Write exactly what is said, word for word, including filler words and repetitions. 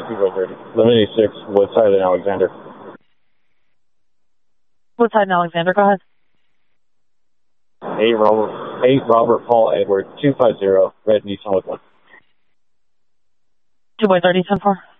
Evo thirty. eleven eighty-six, Woodside and Alexander. Woodside and Alexander, go ahead. eight Robert, eight Robert Paul Edward, two five zero, red Nissan with one. two by thirty, ten four.